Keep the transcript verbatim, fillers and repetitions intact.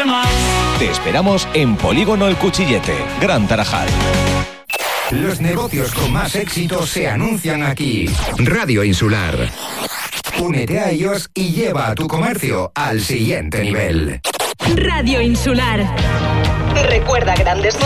más. Te esperamos en Polígono El Cuchillete, Gran Tarajal. Los negocios con más éxito se anuncian aquí. Radio Insular. Únete a ellos y lleva a tu comercio al siguiente nivel. Radio Insular. Recuerda grandes